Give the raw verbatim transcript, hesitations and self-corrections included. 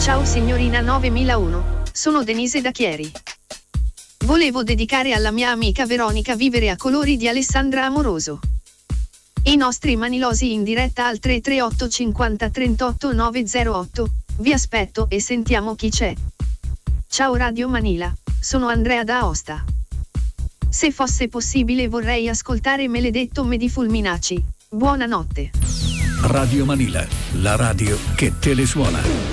Ciao signorina novemilauno, sono Denise da Chieri. Volevo dedicare alla mia amica Veronica Vivere a colori di Alessandra Amoroso. I nostri manilosi in diretta al tre tre otto cinquanta trentotto novecentotto. Vi aspetto e sentiamo chi c'è. Ciao Radio Manila, sono Andrea da Aosta. Se fosse possibile vorrei ascoltare Maledetto me di Fulminacci. Buonanotte. Radio Manila, la radio che te le suona.